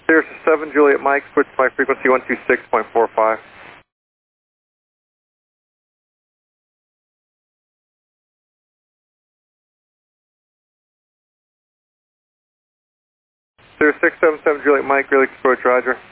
Sirius 7 Juliet Mike, switch to my frequency 126.45. Sirius 677 Juliet Mike, really approach, roger.